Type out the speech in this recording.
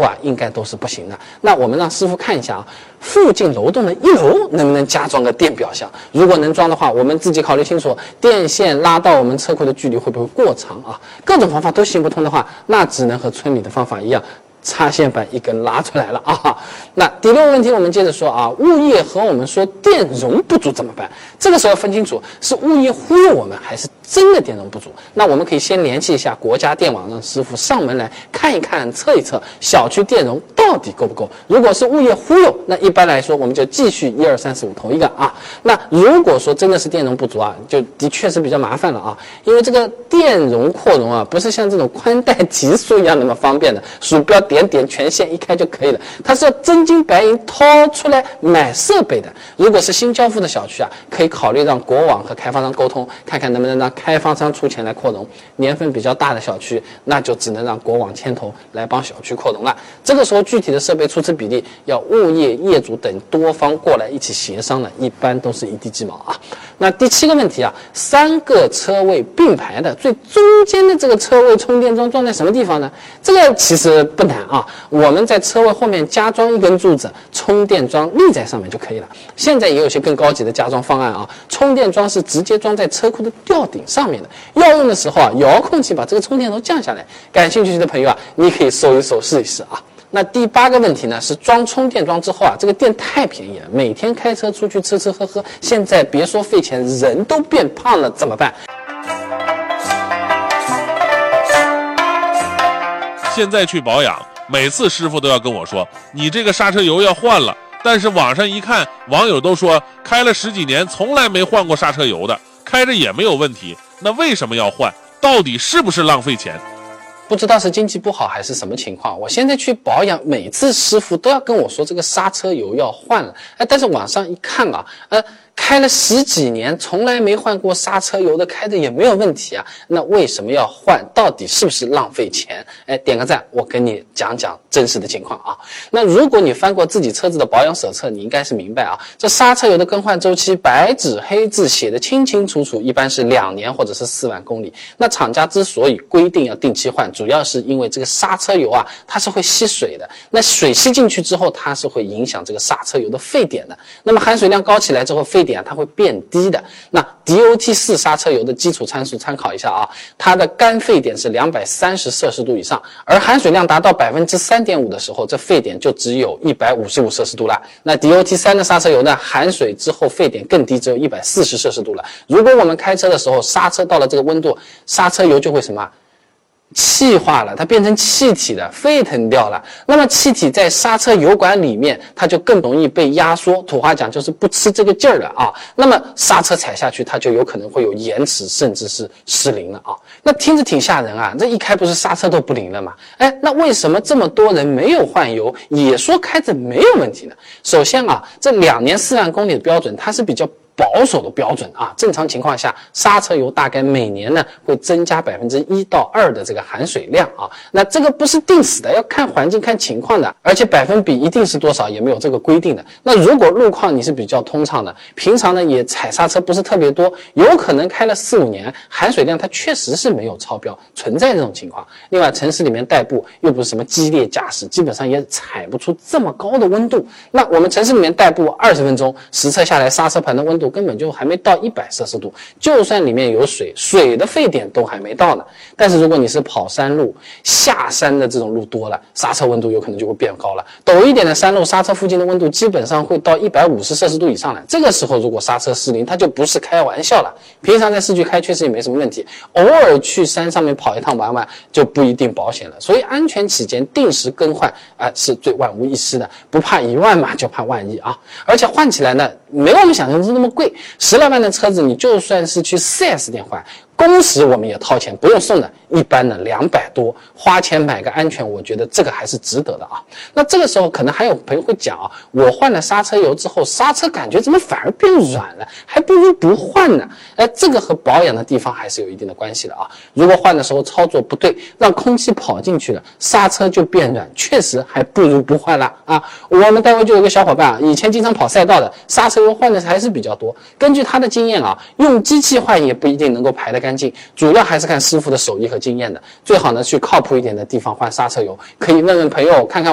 啊，应该都是不行的。那我们让师傅看一下啊，附近楼栋的1楼能不能加装个电表箱？如果能装的话，我们自己考虑清楚，电线拉到我们车库的距离会不会过长啊？各种方法都行不通的话，那只能和村里的方法一样。插线板一根拉出来了啊！那第6个问题我们接着说啊，物业和我们说电容不足怎么办？这个时候分清楚是物业忽悠我们还是真的电容不足。那我们可以先联系一下国家电网，让师傅上门来看一看、测一测小区电容到底够不够。如果是物业忽悠，那一般来说我们就继续1、2、3、4、5投一个啊。那如果说真的是电容不足啊，就的确是比较麻烦了啊，因为这个电容扩容啊，不是像这种宽带极速一样那么方便的，鼠标点权限一开就可以了，它是要真金白银掏出来买设备的。如果是新交付的小区啊，可以考虑让国网和开发商沟通，看看能不能让开发商出钱来扩容。年份比较大的小区，那就只能让国网牵头来帮小区扩容了。这个时候具体的设备出资比例要物业、业主等多方过来一起协商了，一般都是一地鸡毛啊。那第7个问题啊，3个车位并排的最中间的这个车位充电桩装在什么地方呢？这个其实不难啊，我们在车位后面加装一根柱子，充电桩立在上面就可以了。现在也有些更高级的加装方案啊，充电桩是直接装在车库的吊顶上面的，要用的时候啊，遥控器把这个充电头降下来。感兴趣的朋友啊，你可以搜一搜试一试啊。那第8个问题呢，是装充电桩之后啊，这个电太便宜了，每天开车出去吃吃喝喝，现在别说费钱，人都变胖了，怎么办？ 现在去保养，每次师傅都要跟我说，你这个刹车油要换了。但是网上一看，网友都说开了10几年从来没换过刹车油的，开着也没有问题，那为什么要换？到底是不是浪费钱？ 不知道是经济不好还是什么情况，我现在去保养，每次师傅都要跟我说这个刹车油要换了。但是网上一看啊，开了10几年从来没换过刹车油的，开着也没有问题啊，那为什么要换？到底是不是浪费钱？点个赞，我跟你讲讲真实的情况啊。那如果你翻过自己车子的保养手册，你应该是明白啊，这刹车油的更换周期白纸黑字写得清清楚楚，一般是2年或者是4万公里。那厂家之所以规定要定期换，主要是因为这个刹车油啊，它是会吸水的，那水吸进去之后，它是会影响这个刹车油的沸点的。那么含水量高起来之后，沸点它会变低的。那 DOT4 刹车油的基础参数参考一下啊，它的干沸点是230摄氏度以上，而含水量达到 3.5% 的时候，这沸点就只有155摄氏度了。那 DOT3 的刹车油呢，含水之后沸点更低，只有140摄氏度了。如果我们开车的时候刹车到了这个温度，刹车油就会什么？气化了，它变成气体了，沸腾掉了。那么气体在刹车油管里面，它就更容易被压缩，土话讲就是不吃这个劲儿了啊。那么刹车踩下去，它就有可能会有延迟，甚至是失灵了啊。那听着挺吓人啊，这一开不是刹车都不灵了吗？那为什么这么多人没有换油，也说开着没有问题呢？首先啊，这2年4万公里的标准，它是比较保守的标准啊，正常情况下，刹车油大概每年呢会增加1%到2%的这个含水量啊。那这个不是定死的，要看环境看情况的，而且百分比一定是多少也没有这个规定的。那如果路况你是比较通畅的，平常呢也踩刹车不是特别多，有可能开了4、5年，含水量它确实是没有超标，存在这种情况。另外，城市里面代步又不是什么激烈驾驶，基本上也踩不出这么高的温度。那我们城市里面代步20分钟，实测下来刹车盘的温度根本就还没到100摄氏度，就算里面有水，水的沸点都还没到呢。但是如果你是跑山路，下山的这种路多了，刹车温度有可能就会变高了。陡一点的山路，刹车附近的温度基本上会到150摄氏度以上了。这个时候如果刹车失灵，它就不是开玩笑了。平常在市区开确实也没什么问题，偶尔去山上面跑一趟玩玩就不一定保险了。所以安全起见，定时更换是最万无一失的，不怕1万嘛，就怕万一啊。而且换起来呢，没我们想象中那么贵，10来万的车子，你就算是去 4S 店换，工时我们也掏钱，不用送的，一般的200多，花钱买个安全，我觉得这个还是值得的啊。那这个时候可能还有朋友会讲啊，我换了刹车油之后，刹车感觉怎么反而变软了，还不如不换呢？这个和保养的地方还是有一定的关系的啊。如果换的时候操作不对，让空气跑进去了，刹车就变软，确实还不如不换了啊。我们单位就有个小伙伴啊，以前经常跑赛道的，刹车油换的还是比较多。根据他的经验啊，用机器换也不一定能够排得干净，主要还是看师傅的手艺和经验的。最好呢去靠谱一点的地方换刹车油，可以问问朋友看看。